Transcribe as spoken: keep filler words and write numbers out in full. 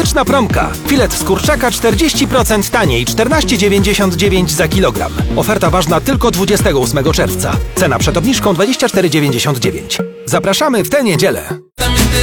Świąteczna promka. Filet z kurczaka czterdzieści procent taniej, czternaście dziewięćdziesiąt dziewięć za kilogram. Oferta ważna tylko dwudziestego ósmego czerwca. Cena przed obniżką dwadzieścia cztery dziewięćdziesiąt dziewięć. Zapraszamy w tę niedzielę.